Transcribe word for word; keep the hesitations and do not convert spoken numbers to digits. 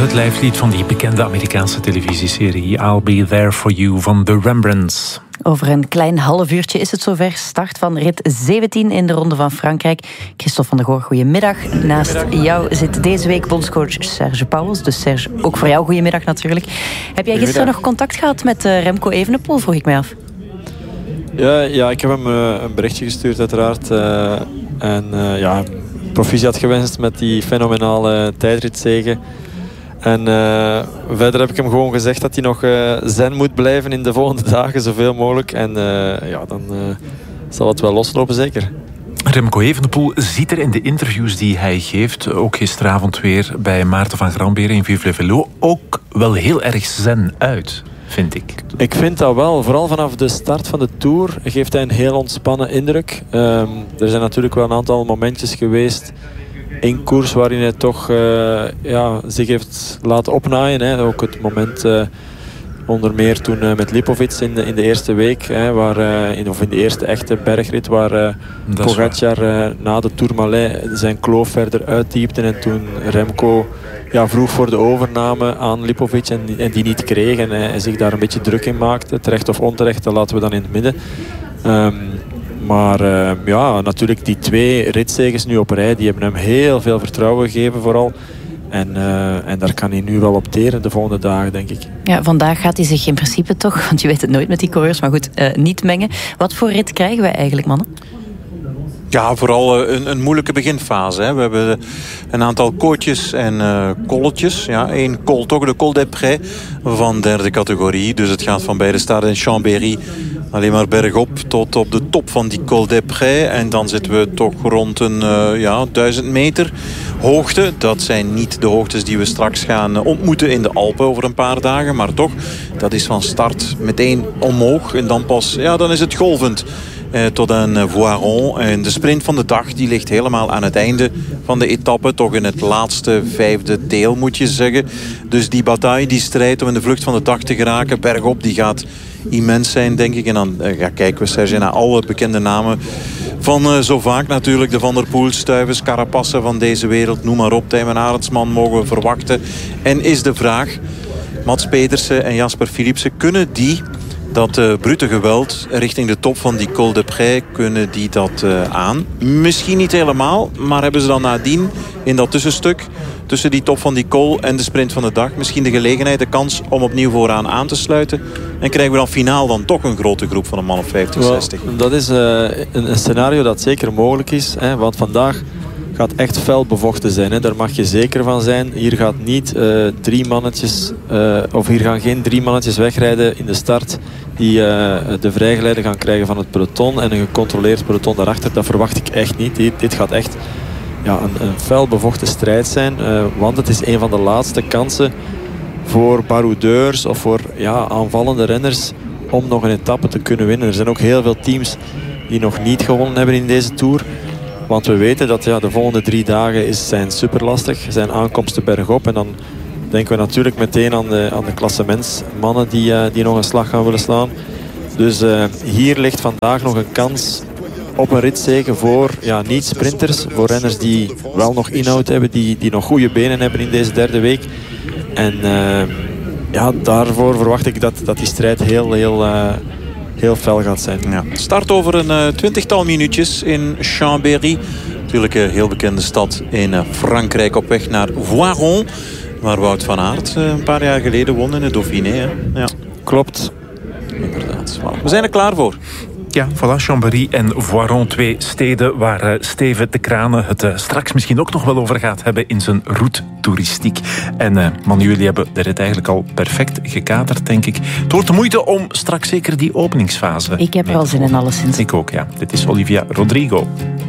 Het lijflied van die bekende Amerikaanse televisieserie I'll Be There For You van The Rembrandts. Over een klein half uurtje is het zover. Start van rit zeventien in de Ronde van Frankrijk. Christophe van der Goor, goedemiddag. Naast jou zit deze week bondscoach Serge Pauwels. Dus Serge, ook voor jou goedemiddag natuurlijk. Heb jij gisteren nog contact gehad met uh, Remco Evenepoel, vroeg ik mij af? Ja, ja ik heb hem uh, een berichtje gestuurd uiteraard. Uh, en uh, ja, proficiat gewenst met die fenomenale tijdritzege. En uh, verder heb ik hem gewoon gezegd dat hij nog uh, zen moet blijven in de volgende dagen, zoveel mogelijk. En uh, ja, dan uh, zal het wel loslopen, zeker. Remco Evenepoel ziet er in de interviews die hij geeft, ook gisteravond weer bij Maarten van Gramberen in Vive le Velo, ook wel heel erg zen uit, vind ik. Ik vind dat wel. Vooral vanaf de start van de Tour geeft hij een heel ontspannen indruk. Um, er zijn natuurlijk wel een aantal momentjes geweest in koers waarin hij toch uh, ja, zich heeft laten opnaaien. Hè. Ook het moment uh, onder meer toen uh, met Lipovic in de, in de eerste week. Hè, waar, uh, in, of in de eerste echte bergrit. Waar uh, Pogacar uh, na de Tourmalet zijn kloof verder uitdiepte. En toen Remco ja, vroeg voor de overname aan Lipovic. En, en die niet kreeg. En hij zich daar een beetje druk in maakte. Terecht of onterecht, dat laten we dan in het midden. Um, Maar uh, ja, natuurlijk die twee ritzeges nu op rij, die hebben hem heel veel vertrouwen gegeven vooral. En, uh, en daar kan hij nu wel op teren de volgende dagen, denk ik. Ja, vandaag gaat hij zich in principe toch, want je weet het nooit met die coureurs, maar goed, uh, niet mengen. Wat voor rit krijgen wij eigenlijk, mannen? Ja, vooral een, een moeilijke beginfase. Hè. We hebben een aantal kootjes en uh, kolletjes. Ja, één col, toch de Col des Prés van derde categorie. Dus het gaat van bij de start in Chambéry alleen maar bergop tot op de top van die Col des Prés. En dan zitten we toch rond een uh, ja, duizend meter hoogte. Dat zijn niet de hoogtes die we straks gaan ontmoeten in de Alpen over een paar dagen. Maar toch, dat is van start meteen omhoog. En dan pas, ja, dan is het golvend. Eh, tot aan uh, Voiron. En de sprint van de dag die ligt helemaal aan het einde van de etappe. Toch in het laatste vijfde deel moet je zeggen. Dus die bataille, die strijd om in de vlucht van de dag te geraken. Bergop, die gaat immens zijn, denk ik. En dan uh, ja, kijken we, Serge, naar alle bekende namen. Van uh, zo vaak natuurlijk de Van der Poel, Stuyves, Carapace van deze wereld. Noem maar op, Tijmen Arendsman mogen we verwachten. En is de vraag, Mats Pedersen en Jasper Philipsen, kunnen die dat uh, brute geweld richting de top van die Col des Prés, kunnen die dat uh, aan? Misschien niet helemaal, maar hebben ze dan nadien in dat tussenstuk tussen die top van die Col en de sprint van de dag misschien de gelegenheid, de kans om opnieuw vooraan aan te sluiten? En krijgen we dan finaal dan toch een grote groep van een man of vijftig, zestig? Well, dat is uh, een, een scenario dat zeker mogelijk is. Hè, want vandaag gaat echt fel bevochten zijn. Hè. Daar mag je zeker van zijn. Hier gaat niet uh, drie mannetjes, uh, of hier gaan geen drie mannetjes wegrijden in de start die uh, de vrijgeleide gaan krijgen van het peloton en een gecontroleerd peloton daarachter. Dat verwacht ik echt niet. Dit, dit gaat echt ja, een, een fel bevochten strijd zijn. Uh, want het is een van de laatste kansen voor baroudeurs of voor ja, aanvallende renners om nog een etappe te kunnen winnen. Er zijn ook heel veel teams die nog niet gewonnen hebben in deze Tour. Want we weten dat ja, de volgende drie dagen is, zijn super lastig. Zijn aankomsten bergop. En dan denken we natuurlijk meteen aan de, aan de klassementsmannen die, uh, die nog een slag gaan willen slaan. Dus uh, hier ligt vandaag nog een kans op een ritzege voor ja, niet-sprinters. Voor renners die wel nog inhoud hebben. Die, die nog goede benen hebben in deze derde week. En uh, ja, daarvoor verwacht ik dat, dat die strijd heel, heel... Uh, heel fel gaat zijn. Ja. Start over een uh, twintigtal minuutjes in Chambéry. Natuurlijk een heel bekende stad in uh, Frankrijk op weg naar Voiron. Waar Wout van Aert uh, een paar jaar geleden won in het Dauphiné. Hè? Ja. Klopt. Inderdaad. We zijn er klaar voor. Ja, voilà, Chambéry en Voiron, twee steden waar uh, Steven de Kranen het uh, straks misschien ook nog wel over gaat hebben in zijn route toeristiek. En uh, man, jullie hebben de rit eigenlijk al perfect gekaderd, denk ik. Het wordt de moeite om straks zeker die openingsfase. Ik heb er al zin in, alleszins. Ik ook, ja. Dit is Olivia Rodrigo.